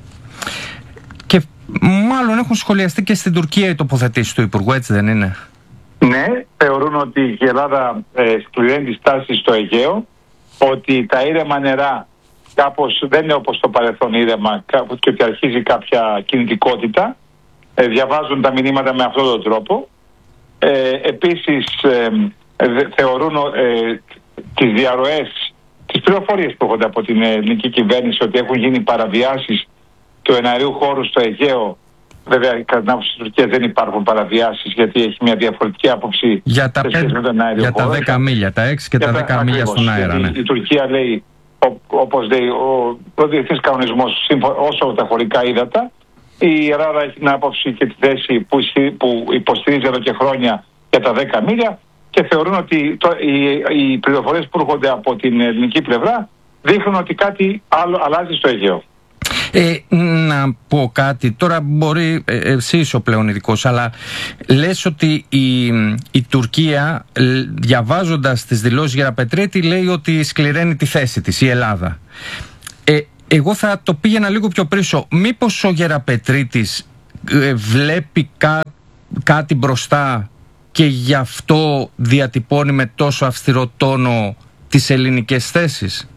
Και μάλλον έχουν σχολιαστεί και στην Τουρκία οι τοποθετήσεις του Υπουργού, έτσι δεν είναι? Ναι, θεωρούν ότι η Ελλάδα σκληραίνει τη στάση στο Αιγαίο, ότι τα ήρεμα νερά κάπως δεν είναι όπως το παρελθόν ήρεμα και ότι αρχίζει κάποια κινητικότητα. Διαβάζουν τα μηνύματα με αυτόν τον τρόπο. Επίσης θεωρούν τις διαρροές, τις πληροφορίες που έρχονται από την ελληνική κυβέρνηση ότι έχουν γίνει παραβιάσεις του εναερίου χώρου στο Αιγαίο. Βέβαια, κατά την άποψη της Τουρκίας δεν υπάρχουν παραβιάσεις, γιατί έχει μια διαφορετική άποψη για τα 10 μίλια, τα 6 και τα 10 μίλια στον αέρα. Ναι. Η Τουρκία λέει, όπως λέει ο διεθνής κανονισμός, όσο τα χωρικά ύδατα. Η Ελλάδα έχει την άποψη και τη θέση που υποστηρίζει εδώ και χρόνια για τα 10 μίλια και θεωρούν ότι οι πληροφορίες που έρχονται από την ελληνική πλευρά δείχνουν ότι κάτι άλλο αλλάζει στο Αιγαίο. Να πω κάτι, τώρα μπορεί εσύ είσαι ο πλέον ειδικός, αλλά λες ότι η Τουρκία, διαβάζοντας τις δηλώσεις Γεραπετρίτη, λέει ότι σκληραίνει τη θέση της η Ελλάδα. Εγώ θα το πήγαινα λίγο πιο πίσω. Μήπως ο Γεραπετρίτης βλέπει κάτι μπροστά και γι' αυτό διατυπώνει με τόσο αυστηρό τόνο τις ελληνικές θέσεις?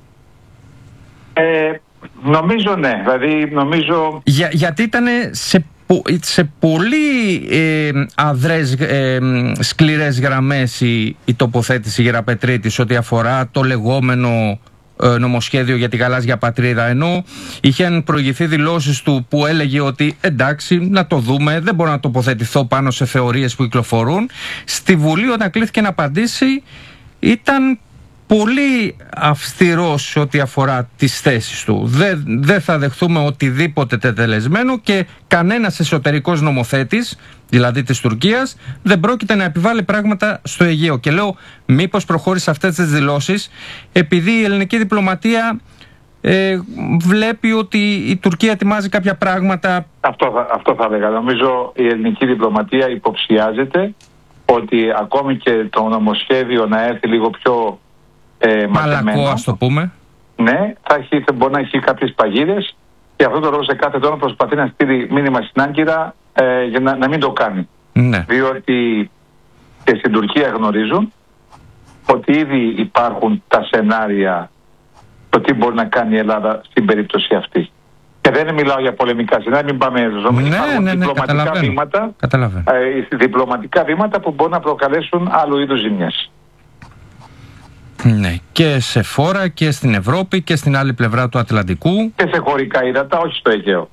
Νομίζω ναι, δηλαδή νομίζω... Γιατί ήταν σε πολύ αδρές, σκληρές γραμμές η τοποθέτηση Γεραπετρίτης ό,τι αφορά το λεγόμενο νομοσχέδιο για τη γαλάζια πατρίδα, ενώ είχαν προηγηθεί δηλώσεις του που έλεγε ότι εντάξει, να το δούμε, δεν μπορώ να τοποθετηθώ πάνω σε θεωρίες που κυκλοφορούν. Στη Βουλή, όταν κλήθηκε να απαντήσει, ήταν πολύ αυστηρός ό,τι αφορά τις θέσεις του. Δεν θα δεχθούμε οτιδήποτε τετελεσμένο και κανένας εσωτερικός νομοθέτης, δηλαδή της Τουρκίας, δεν πρόκειται να επιβάλλει πράγματα στο Αιγαίο. Και λέω, μήπως προχώρησε αυτές τις δηλώσεις επειδή η ελληνική διπλωματία βλέπει ότι η Τουρκία ετοιμάζει κάποια πράγματα. Αυτό θα έλεγα. Νομίζω η ελληνική διπλωματία υποψιάζεται ότι ακόμη και το νομοσχέδιο να έρθει λίγο πιο μαλακό, ας το πούμε. Ναι, μπορεί να έχει κάποιες παγίδες και αυτό το λόγο σε κάθε τόνο προσπαθεί να στείλει μήνυμα στην Άγκυρα για να μην το κάνει. Ναι. Διότι και στην Τουρκία γνωρίζουν ότι ήδη υπάρχουν τα σενάρια το τι μπορεί να κάνει η Ελλάδα στην περίπτωση αυτή. Και δεν μιλάω για πολεμικά σενάρια, μην πάμε διπλωματικά βήματα, διπλωματικά βήματα που μπορούν να προκαλέσουν άλλου είδους ζημιές. Ναι, και σε φόρα και στην Ευρώπη και στην άλλη πλευρά του Ατλαντικού. Και σε χωρικά ύδατα, όχι στο Αιγαίο.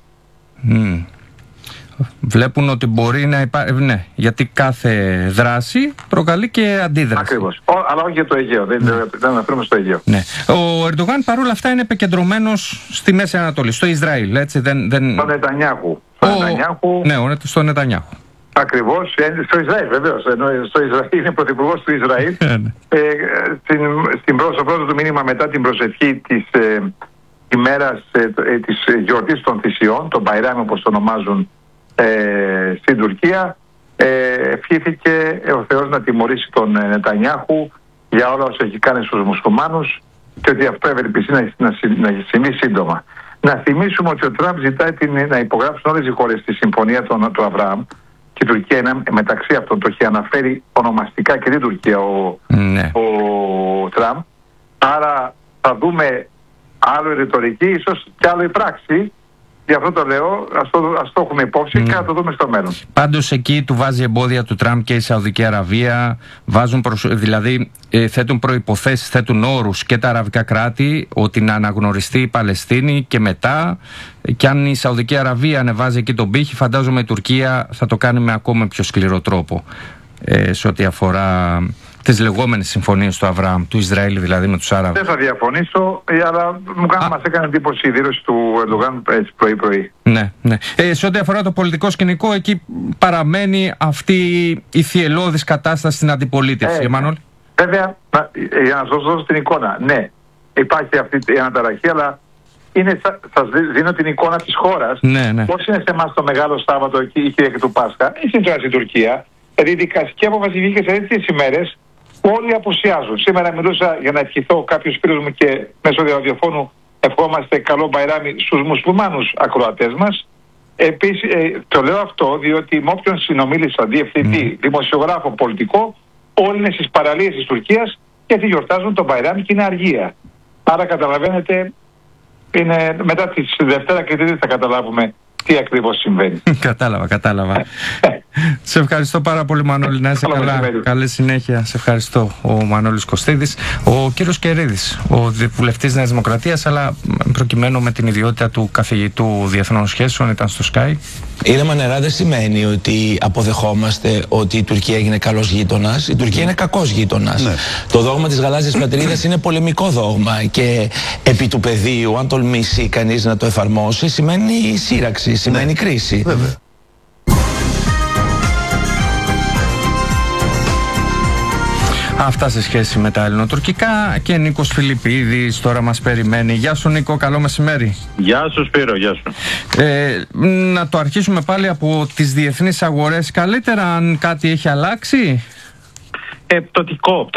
Βλέπουν ότι μπορεί να υπάρχει. Ναι, γιατί κάθε δράση προκαλεί και αντίδραση. Ακριβώς. Αλλά όχι για το Αιγαίο. Δεν αναφέρουμε στο Αιγαίο. Ναι. Ο Ερντογάν παρόλα αυτά είναι επικεντρωμένος στη Μέση Ανατολή, στο Ισραήλ. Έτσι, στο Νετανιάχου. Ναι, στο Νετανιάχου. Ακριβώς, στο Ισραήλ βεβαίως. Στο Ισραήλ είναι πρωθυπουργός του Ισραήλ. Στο πρώτο του μήνυμα μετά την προσευχή της ημέρας της γιορτής των θυσιών, τον Μπαϊράμ όπως το ονομάζουν στην Τουρκία, ευχήθηκε ο Θεός να τιμωρήσει τον Νετανιάχου για όλα όσα έχει κάνει στους μουσουλμάνους και ότι αυτό ευελπιστεί να συμβεί σύντομα. Να θυμίσουμε ότι ο Τραμπ ζητάει να υπογράψουν όλες οι χώρες τη συμφωνία του Αβραάμ και η Τουρκία είναι μεταξύ αυτών. Το έχει αναφέρει ονομαστικά και την Τουρκία ο Τραμπ. Άρα θα δούμε άλλο η ρητορική, ίσως και άλλο η πράξη. Γι' αυτό το λέω, ας το έχουμε υπόψη και θα το δούμε στο μέλλον. Πάντως εκεί του βάζει εμπόδια του Τραμπ και η Σαουδική Αραβία, δηλαδή θέτουν προϋποθέσεις, θέτουν όρους και τα αραβικά κράτη ότι να αναγνωριστεί η Παλαιστίνη και μετά, και αν η Σαουδική Αραβία ανεβάζει εκεί τον πύχη, φαντάζομαι η Τουρκία θα το κάνει με ακόμα πιο σκληρό τρόπο σε ό,τι αφορά τις λεγόμενες συμφωνίες του Αβραάμ, του Ισραήλ δηλαδή με τους Άραβες. Δεν θα διαφωνήσω, αλλά μας έκανε εντύπωση η δήλωση του Ερντογάν πρωί-πρωί. Ναι, ναι. Σε ό,τι αφορά το πολιτικό σκηνικό, εκεί παραμένει αυτή η θυελλώδης κατάσταση στην αντιπολίτευση. Εμμανουέλ. Βέβαια, για να σας δώσω την εικόνα, ναι, υπάρχει αυτή η αναταραχή, αλλά σας δίνω την εικόνα της χώρας. Ναι, ναι. Πώς είναι σε εμάς το Μεγάλο Σάββατο και η Κυριακή του Πάσχα, ή στην Τουρκία. Δηλαδή, η δικαστική απόφαση βγήκε σε τέτοιες ημέρες που όλοι απουσιάζουν. Σήμερα μιλούσα για να ευχηθώ κάποιους φίλους μου και μέσω ραδιοφώνου ευχόμαστε καλό Μπαϊράμι στους μουσουλμάνους ακροατές μας. Επίσης, το λέω αυτό διότι με όποιον συνομίλησα, διευθυντή, δημοσιογράφο, πολιτικό, όλοι είναι στις παραλίες της Τουρκίας γιατί γιορτάζουν τον Μπαϊράμι και είναι αργία. Άρα καταλαβαίνετε, είναι μετά τη Δευτέρα και Τρίτη θα καταλάβουμε τι ακριβώς συμβαίνει. Κατάλαβα. Σε ευχαριστώ πάρα πολύ, Μανώλη. Να είσαι καλά. Καλή συνέχεια. Σε ευχαριστώ. Ο Μανώλης Κωστίδης. Ο κύριος Κερίδης, ο βουλευτής Νέας Δημοκρατίας, αλλά προκειμένου με την ιδιότητα του καθηγητού διεθνών σχέσεων, ήταν στο Sky. Ήρεμα νερά δεν σημαίνει ότι αποδεχόμαστε ότι η Τουρκία έγινε καλός γείτονας. Η Τουρκία είναι κακός γείτονας. Ναι. Το δόγμα της γαλάζιας πατρίδας είναι πολεμικό δόγμα και επί του πεδίου, αν τολμήσει κανείς να το εφαρμόσει, σημαίνει σύραξη, σημαίνει κρίση. Βέβαια. Αυτά σε σχέση με τα ελληνοτουρκικά και Νίκος Φιλιππίδης τώρα μας περιμένει. Γεια σου Νίκο, καλό μεσημέρι. Γεια σου Σπύρο, γεια σου. Να το αρχίσουμε πάλι από τις διεθνείς αγορές. Καλύτερα αν κάτι έχει αλλάξει. Πτωτικό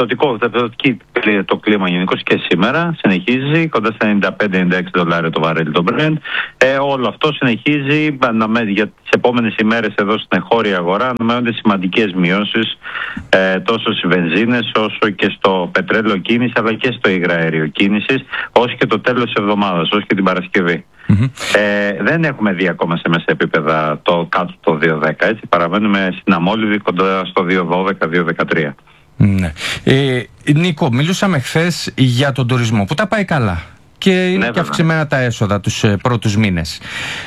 το κλίμα γενικώς και σήμερα συνεχίζει κοντά στα 95-96 δολάρια το βαρέλι το Brent. Όλο αυτό συνεχίζει για τις επόμενες ημέρες εδώ στην εγχώρια αγορά. Αναμένονται σημαντικές μειώσεις τόσο στις βενζίνες όσο και στο πετρέλαιο κίνηση αλλά και στο υγραέριο κίνησης όσο και το τέλος της εβδομάδας, όσο και την Παρασκευή. Δεν έχουμε δει ακόμα σε μέσα επίπεδα το κάτω το 2.10, έτσι παραμένουμε στην αμόλυβη κοντά στο 2.12-2.13. Ναι. Νίκο, μιλούσαμε χθες για τον τουρισμό που τα πάει καλά και είναι και αυξημένα τα έσοδα τους πρώτους μήνες.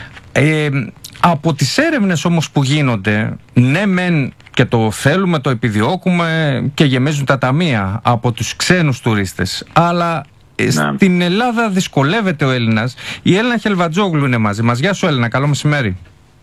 Από τις έρευνες όμως που γίνονται, ναι μεν και το θέλουμε, το επιδιώκουμε και γεμίζουν τα ταμεία από τους ξένους τουρίστες, αλλά στην Ελλάδα δυσκολεύεται ο Έλληνας. Η Έλληνα Χελβατζόγλου είναι μαζί μας. Γεια σου Έλληνα, καλό μεσημέρι.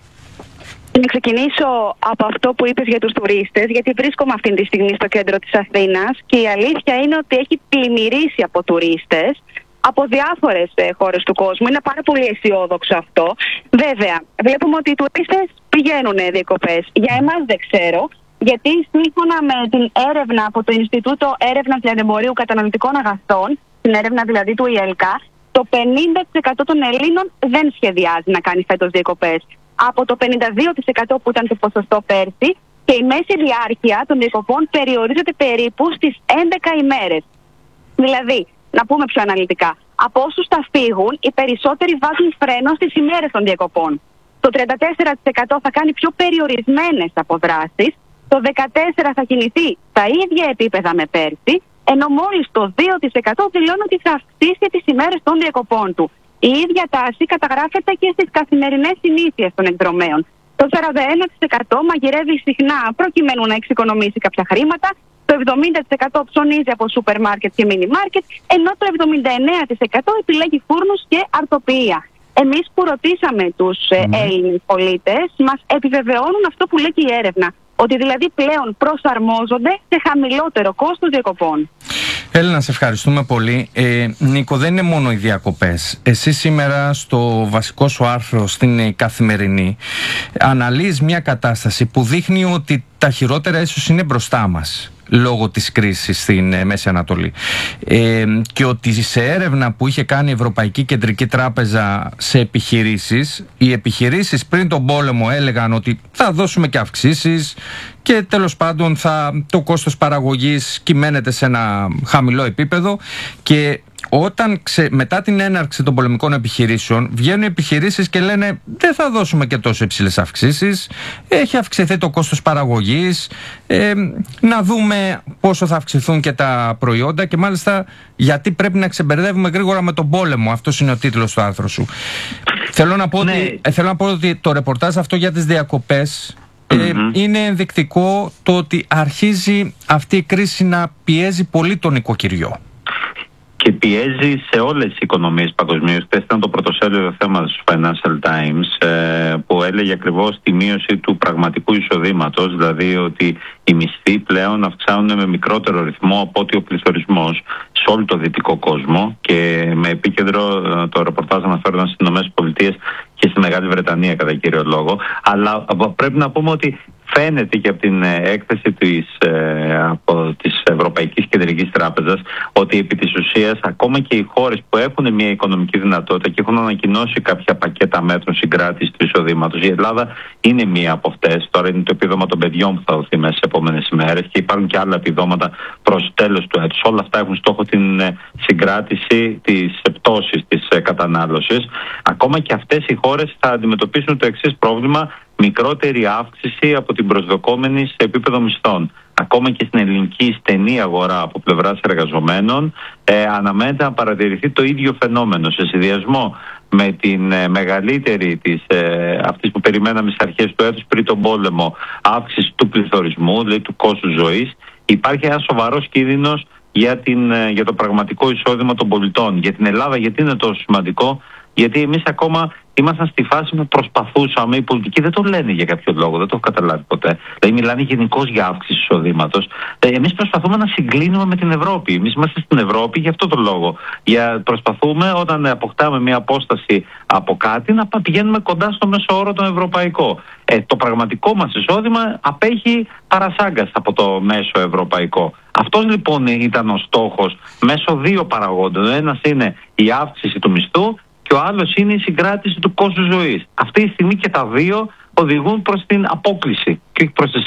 Να ξεκινήσω από αυτό που είπες για τους τουρίστες, γιατί βρίσκομαι αυτή τη στιγμή στο κέντρο της Αθήνας και η αλήθεια είναι ότι έχει πλημμυρίσει από τουρίστες από διάφορες χώρες του κόσμου. Είναι πάρα πολύ αισιόδοξο αυτό. Βέβαια, βλέπουμε ότι οι τουρίστες πηγαίνουν διακοπές. Για εμάς δεν ξέρω, γιατί σύμφωνα με την έρευνα από το Ινστιτούτο Έρευνας Λιανεμπορίου Καταναλωτικών Αγαθών, την έρευνα δηλαδή του ΙΕΛΚΑ, το 50% των Ελλήνων δεν σχεδιάζει να κάνει φέτος διακοπές. Από το 52% που ήταν το ποσοστό πέρσι και η μέση διάρκεια των διακοπών περιορίζεται περίπου στις 11 ημέρες. Δηλαδή, να πούμε πιο αναλυτικά, από όσους θα φύγουν, οι περισσότεροι βάζουν φρένο στις ημέρες των διακοπών. Το 34% θα κάνει πιο περιορισμένες αποδράσεις, το 14% θα κινηθεί στα ίδια επίπεδα με πέρσι, ενώ μόλις το 2% δηλώνει ότι θα αυξήσει τις ημέρες των διακοπών του. Η ίδια τάση καταγράφεται και στις καθημερινές συνήθειες των εκδρομέων. Το 41% μαγειρεύει συχνά προκειμένου να εξοικονομήσει κάποια χρήματα, το 70% ψωνίζει από σούπερ μάρκετ και μίνι μάρκετ, ενώ το 79% επιλέγει φούρνους και αρτοποιεία. Εμείς που ρωτήσαμε τους Έλληνες πολίτες, μας επιβεβαιώνουν αυτό που λέει και η έρευνα, ότι δηλαδή πλέον προσαρμόζονται σε χαμηλότερο κόστος διακοπών. Έλληνα, σε ευχαριστούμε πολύ. Νίκο, δεν είναι μόνο οι διακοπές. Εσύ σήμερα στο βασικό σου άρθρο στην Καθημερινή αναλύεις μια κατάσταση που δείχνει ότι τα χειρότερα ίσως είναι μπροστά μας λόγω της κρίσης στην Μέση Ανατολή και ότι σε έρευνα που είχε κάνει η Ευρωπαϊκή Κεντρική Τράπεζα σε επιχειρήσεις, οι επιχειρήσεις πριν τον πόλεμο έλεγαν ότι θα δώσουμε και αυξήσεις και τέλος πάντων το κόστος παραγωγής κυμαίνεται σε ένα χαμηλό επίπεδο και όταν μετά την έναρξη των πολεμικών επιχειρήσεων βγαίνουν οι επιχειρήσεις και λένε δεν θα δώσουμε και τόσο υψηλές αυξήσεις, έχει αυξηθεί το κόστος παραγωγής, να δούμε πόσο θα αυξηθούν και τα προϊόντα και μάλιστα γιατί πρέπει να ξεμπερδεύουμε γρήγορα με τον πόλεμο. Αυτός είναι ο τίτλος του άρθρου σου. Θέλω να πω ότι το ρεπορτάζ αυτό για τις διακοπές είναι ενδεικτικό το ότι αρχίζει αυτή η κρίση να πιέζει πολύ τον νοικοκυριό. Και πιέζει σε όλες τις οικονομίες παγκοσμίως. Χθες ήταν το πρωτοσέλιδο θέμα του Financial Times που έλεγε ακριβώς τη μείωση του πραγματικού εισοδήματος, δηλαδή ότι οι μισθοί πλέον αυξάνουν με μικρότερο ρυθμό από ότι ο πληθωρισμός σε όλο το δυτικό κόσμο, και με επίκεντρο το ρεπορτάζ αναφέρονταν στις ΗΠΑ και στη Μεγάλη Βρετανία κατά κύριο λόγο. Αλλά πρέπει να πούμε ότι φαίνεται και από την έκθεση της Ευρωπαϊκής Κεντρικής Τράπεζας ότι επί της ουσίας ακόμα και οι χώρες που έχουν μια οικονομική δυνατότητα και έχουν ανακοινώσει κάποια πακέτα μέτρων συγκράτησης του εισοδήματος, η Ελλάδα είναι μία από αυτές. Τώρα είναι το επίδομα των παιδιών που θα δοθεί μέσα στις επόμενες ημέρες και υπάρχουν και άλλα επιδόματα προς τέλος του έτους. Όλα αυτά έχουν στόχο την συγκράτηση της πτώσης της κατανάλωσης. Ακόμα και αυτές οι χώρες θα αντιμετωπίσουν το εξής πρόβλημα: μικρότερη αύξηση από την προσδοκόμενη σε επίπεδο μισθών. Ακόμα και στην ελληνική στενή αγορά από πλευράς εργαζομένων αναμένεται να παρατηρηθεί το ίδιο φαινόμενο, σε συνδυασμό με την μεγαλύτερη αυτής που περιμέναμε στις αρχές του έτους πριν τον πόλεμο αύξηση του πληθωρισμού, δηλαδή του κόστους ζωής. Υπάρχει ένα σοβαρός κίνδυνος για το πραγματικό εισόδημα των πολιτών. Για την Ελλάδα γιατί είναι τόσο σημαντικό? Γιατί εμείς ακόμα ήμασταν στη φάση που προσπαθούσαμε, οι πολιτικοί δεν το λένε για κάποιο λόγο, δεν το έχω καταλάβει ποτέ. Δηλαδή μιλάνε γενικώς για αύξηση εισοδήματος. Εμείς προσπαθούμε να συγκλίνουμε με την Ευρώπη. Εμείς είμαστε στην Ευρώπη για αυτό το λόγο. Προσπαθούμε όταν αποκτάμε μια απόσταση από κάτι να πηγαίνουμε κοντά στο μέσο όρο τον ευρωπαϊκό. Το πραγματικό μας εισόδημα απέχει παρασάγκας από το μέσο ευρωπαϊκό. Αυτός λοιπόν ήταν ο στόχος μέσω δύο παραγόντων. Ο ένας είναι η αύξηση του μισθού και ο άλλος είναι η συγκράτηση του κόστους ζωής. Αυτή τη στιγμή και τα δύο οδηγούν προς την απόκλιση και προς τη